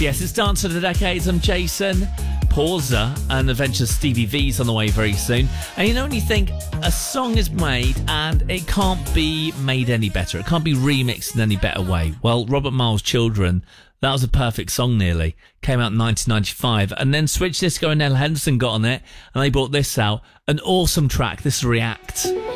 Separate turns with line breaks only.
Yes, it's Dance of the Decades. I'm Jason. Pausa and Adventure Stevie V's on the way very soon. And you know when you think a song is made and it can't be made any better, it can't be remixed in any better way. Well, Robert Miles' Children, that was a perfect song nearly. Came out in 1995. And then Switch Disco and Nell Henderson got on it and they brought this out. An awesome track. This is React.